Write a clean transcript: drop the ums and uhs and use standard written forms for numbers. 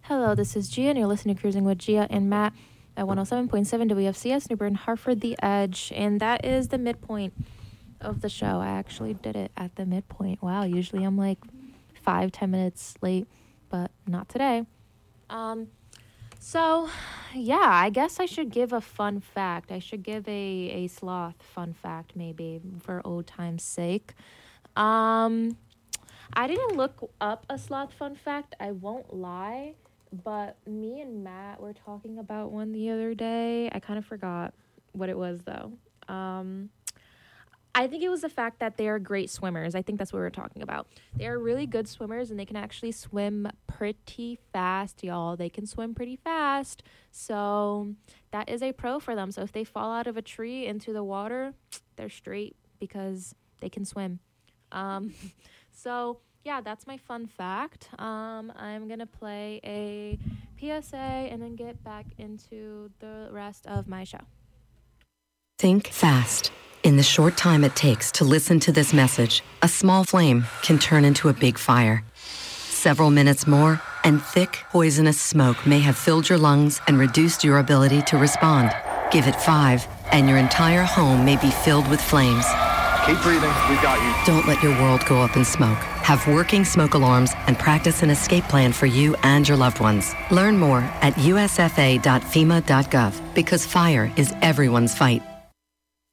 Hello, this is Gia, and you're listening to Cruising with Gia and Matt at 107.7 WFCS, New Bern, Hartford, The Edge. And that is the midpoint of the show. I actually did it at the midpoint. Wow, usually I'm like 5-10 minutes late, but not today. So, yeah, I guess I should give a fun fact. I should give a sloth fun fact, maybe, for old time's sake. I didn't look up a sloth fun fact, I won't lie. But me and Matt were talking about one the other day. I kind of forgot what it was, though. I think it was the fact that they are great swimmers. I think that's what we were talking about. They are really good swimmers, and they can actually swim pretty fast, y'all. They can swim pretty fast. So that is a pro for them. So if they fall out of a tree into the water, they're straight because they can swim. So... yeah, that's my fun fact. I'm going to play a PSA and then get back into the rest of my show. Think fast. In the short time it takes to listen to this message, a small flame can turn into a big fire. Several minutes more, and thick, poisonous smoke may have filled your lungs and reduced your ability to respond. Give it 5, and your entire home may be filled with flames. Keep breathing. We've got you. Don't let your world go up in smoke. Have working smoke alarms and practice an escape plan for you and your loved ones. Learn more at usfa.fema.gov because fire is everyone's fight.